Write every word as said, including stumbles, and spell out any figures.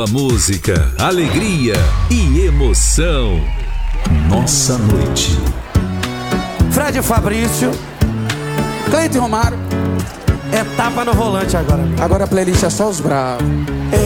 Boa música, alegria e emoção. Nossa noite. Fred Fabrício, Cleiton Romário. É tapa no volante agora. Agora a playlist é só os bravos.